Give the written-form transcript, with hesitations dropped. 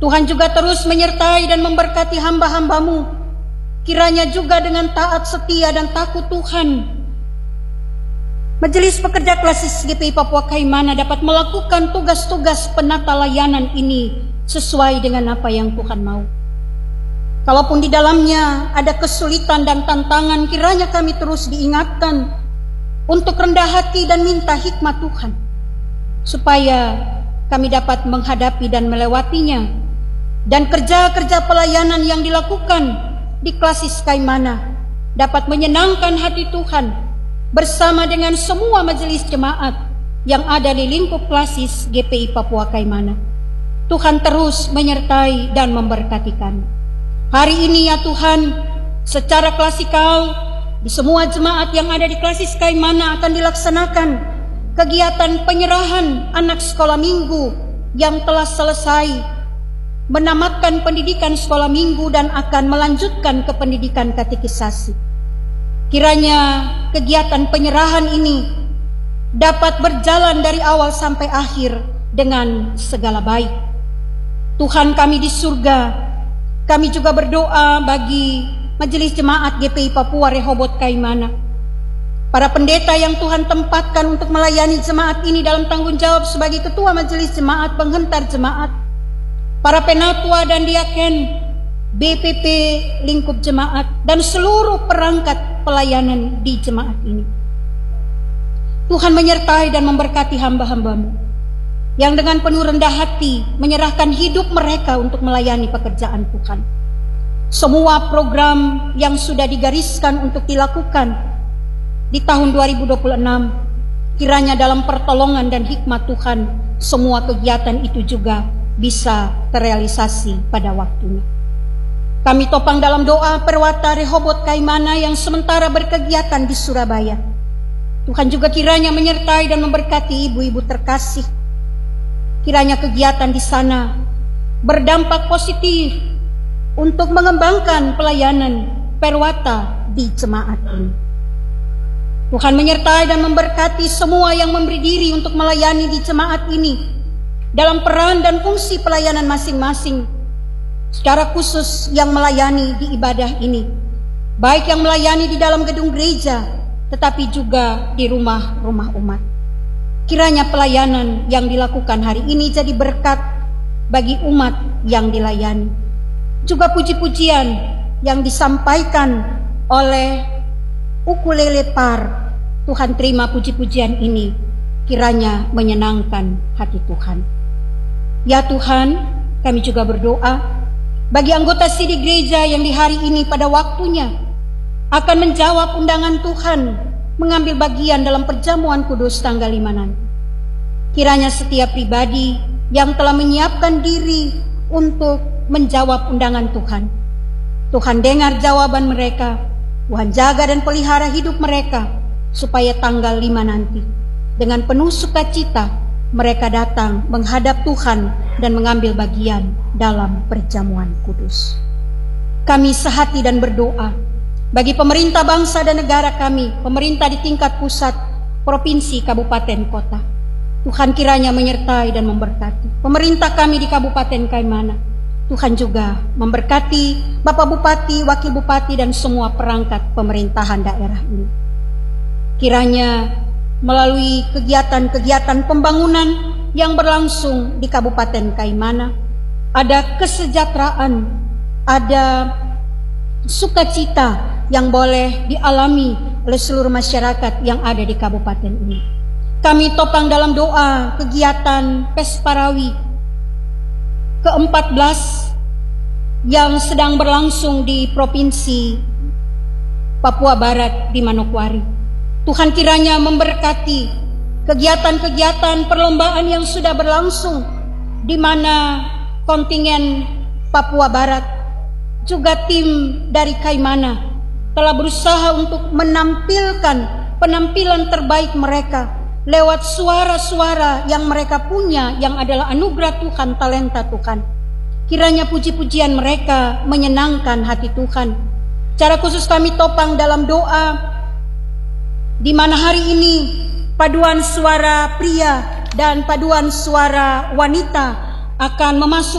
Tuhan juga terus menyertai dan memberkati hamba-hamba-Mu. Kiranya juga dengan taat, setia, dan takut Tuhan, Majelis Pekerja Klasis GPI Papua Kaimana dapat melakukan tugas-tugas penata layanan ini sesuai dengan apa yang Tuhan mau. Kalaupun di dalamnya ada kesulitan dan tantangan, kiranya kami terus diingatkan untuk rendah hati dan minta hikmat Tuhan, supaya kami dapat menghadapi dan melewatinya. Dan kerja-kerja pelayanan yang dilakukan di Klasis Kaimana dapat menyenangkan hati Tuhan bersama dengan semua majelis jemaat yang ada di lingkup Klasis GPI Papua Kaimana. Tuhan terus menyertai dan memberkati kami. Hari ini ya Tuhan, secara klasikal di semua jemaat yang ada di Klasis Kaimana akan dilaksanakan kegiatan penyerahan anak sekolah minggu yang telah selesai menamatkan pendidikan sekolah minggu dan akan melanjutkan ke pendidikan katekisasi. Kiranya kegiatan penyerahan ini dapat berjalan dari awal sampai akhir dengan segala baik. Tuhan kami di surga, kami juga berdoa bagi Majelis Jemaat GPI Papua Rehobot Kaimana, para pendeta yang Tuhan tempatkan untuk melayani jemaat ini dalam tanggung jawab sebagai ketua majelis jemaat, penghentar jemaat, para penatua dan diaken, BPP lingkup jemaat, dan seluruh perangkat pelayanan di jemaat ini. Tuhan menyertai dan memberkati hamba-hamba-Mu yang dengan penuh rendah hati menyerahkan hidup mereka untuk melayani pekerjaan Tuhan. Semua program yang sudah digariskan untuk dilakukan di tahun 2026, kiranya dalam pertolongan dan hikmat Tuhan, semua kegiatan itu juga bisa terrealisasi pada waktunya. Kami topang dalam doa Perwata Rehobot Kaimana yang sementara berkegiatan di Surabaya. Tuhan juga kiranya menyertai dan memberkati ibu-ibu terkasih. Kiranya kegiatan di sana berdampak positif untuk mengembangkan pelayanan Perwata di jemaat ini. Tuhan menyertai dan memberkati semua yang memberi diri untuk melayani di jemaat ini dalam peran dan fungsi pelayanan masing-masing, secara khusus yang melayani di ibadah ini, baik yang melayani di dalam gedung gereja, tetapi juga di rumah-rumah umat. Kiranya pelayanan yang dilakukan hari ini jadi berkat bagi umat yang dilayani. Juga puji-pujian yang disampaikan oleh ukulele par, Tuhan terima puji-pujian ini, kiranya menyenangkan hati Tuhan. Ya Tuhan, kami juga berdoa bagi anggota sidih gereja yang di hari ini pada waktunya akan menjawab undangan Tuhan mengambil bagian dalam perjamuan kudus tanggal 5 nanti. Kiranya setiap pribadi yang telah menyiapkan diri untuk menjawab undangan Tuhan, Tuhan dengar jawaban mereka, Tuhan jaga dan pelihara hidup mereka, supaya tanggal 5 nanti dengan penuh sukacita mereka datang menghadap Tuhan dan mengambil bagian dalam perjamuan kudus. Kami sehati dan berdoa bagi pemerintah bangsa dan negara kami, pemerintah di tingkat pusat, provinsi, kabupaten, kota. Tuhan kiranya menyertai dan memberkati pemerintah kami di Kabupaten Kaimana. Tuhan juga memberkati Bapak Bupati, Wakil Bupati, dan semua perangkat pemerintahan daerah ini. Kiranya melalui kegiatan-kegiatan pembangunan yang berlangsung di Kabupaten Kaimana, ada kesejahteraan, ada sukacita yang boleh dialami oleh seluruh masyarakat yang ada di kabupaten ini. Kami topang dalam doa kegiatan Pesparawi ke-14 yang sedang berlangsung di Provinsi Papua Barat di Manokwari. Tuhan kiranya memberkati kegiatan-kegiatan perlombaan yang sudah berlangsung, di mana kontingen Papua Barat juga tim dari Kaimana telah berusaha untuk menampilkan penampilan terbaik mereka lewat suara-suara yang mereka punya, yang adalah anugerah Tuhan, talenta Tuhan. Kiranya puji-pujian mereka menyenangkan hati Tuhan. Secara khusus kami topang dalam doa, di mana hari ini paduan suara pria dan paduan suara wanita akan memasuki